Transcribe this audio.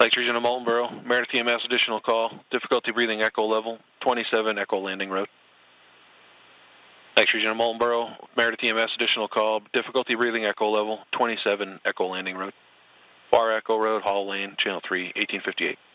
Lakes Region of Moultonboro, Meredith EMS additional call, difficulty breathing echo level, 27 Echo Landing Road. Lakes Region of Moultonboro, Meredith EMS additional call, difficulty breathing echo level, 27 Echo Landing Road. Bar Echo Road, Hall Lane, Channel 3, 1858.